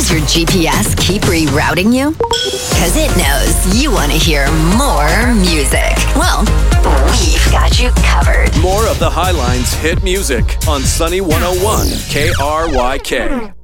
Does your GPS keep rerouting you? Because it knows you want to hear more music. Well, we've got you covered. More of the Highlines hit music on Sunny 101 KRYK.